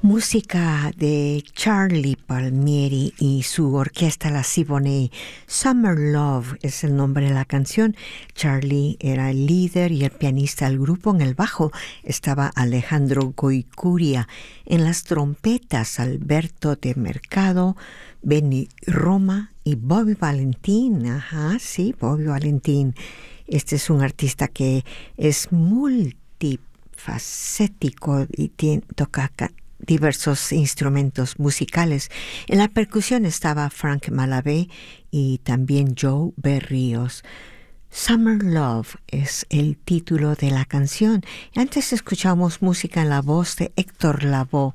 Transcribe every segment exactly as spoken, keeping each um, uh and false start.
Música de Charlie Palmieri y su orquesta La Siboney. Summer Love es el nombre de la canción. Charlie era el líder y el pianista del grupo. En el bajo estaba Alejandro Goicuria. En las trompetas, Alberto de Mercado, Benny Roma y Bobby Valentín. Ajá, sí, Bobby Valentín. Este es un artista que es multifacético y tiene, toca diversos instrumentos musicales. En la percusión estaba Frank Malavé y también Joe Berríos. Summer Love es el título de la canción. Antes escuchamos música en la voz de Héctor Lavoe.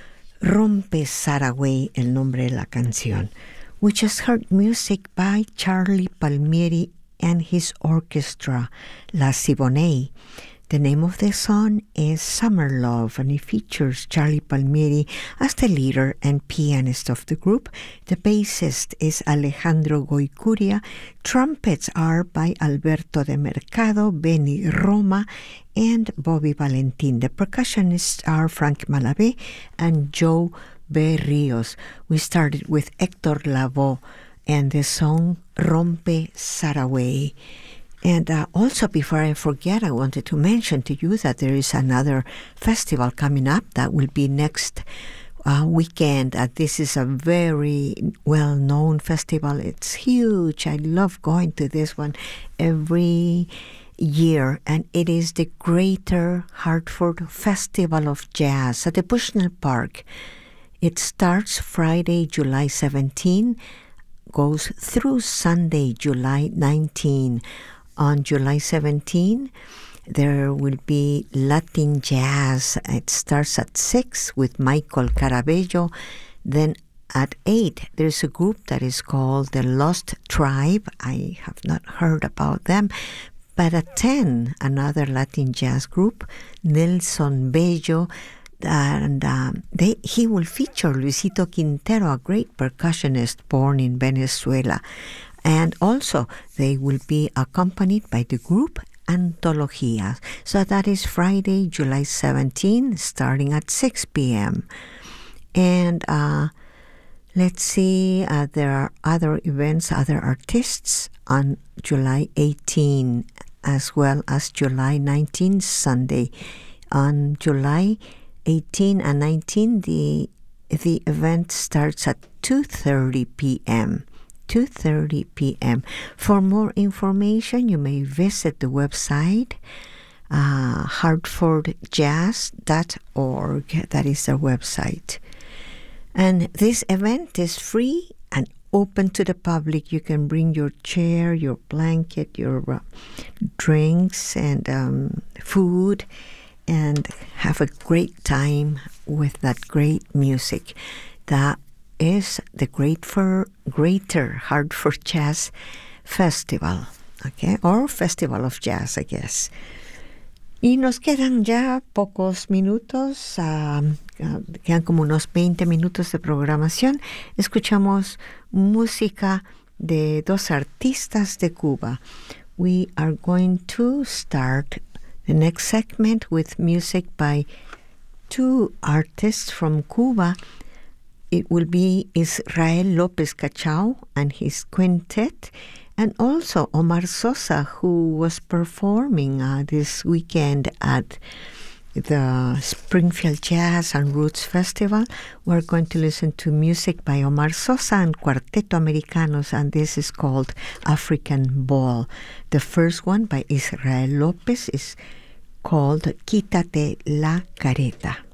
Rompe Saraway, el nombre de la canción. We just heard music by Charlie Palmieri and his orchestra, La Siboney. The name of the song is Summer Love, and it features Charlie Palmieri as the leader and pianist of the group. The bassist is Alejandro Goicuria. Trumpets are by Alberto de Mercado, Benny Roma, and Bobby Valentín. The percussionists are Frank Malavé and Joe Berríos. We started with Héctor Lavoe and the song Rompe Saraway. And uh, also, before I forget, I wanted to mention to you that there is another festival coming up that will be next uh, weekend. Uh, this is a very well-known festival. It's huge. I love going to this one every year. And it is the Greater Hartford Festival of Jazz at the Bushnell Park. It starts Friday, July seventeenth, goes through Sunday, July nineteenth. On July seventeenth, there will be Latin Jazz. It starts at six with Michael Carabello. Then at eight, there's a group that is called the Lost Tribe. I have not heard about them. But at ten, another Latin Jazz group, Nelson Bello. And um, they, he will feature Luisito Quintero, a great percussionist born in Venezuela. And also, they will be accompanied by the group Antología. So that is Friday, July seventeenth, starting at six p.m. And uh, let's see, uh, there are other events, other artists on July eighteenth, as well as July nineteenth, Sunday. On July eighteenth and nineteenth, the, the event starts at two thirty p.m. two thirty p.m. For more information, you may visit the website, uh, hartford jazz dot org. That is their website. And this event is free and open to the public. You can bring your chair, your blanket, your uh, drinks, and um, food, and have a great time with that great music. That is the Great for Greater Hartford Jazz Festival, okay, or Festival of Jazz, I guess. Y nos quedan ya pocos minutos, uh, uh, quedan como unos veinte minutos de programación. Escuchamos música de dos artistas de Cuba. We are going to start the next segment with music by two artists from Cuba. It will be Israel López Cachao and his quintet, and also Omar Sosa, who was performing uh, this weekend at the Springfield Jazz and Roots Festival. We're going to listen to music by Omar Sosa and Cuarteto Americanos, and this is called African Ball. The first one by Israel López is called Quítate la Careta.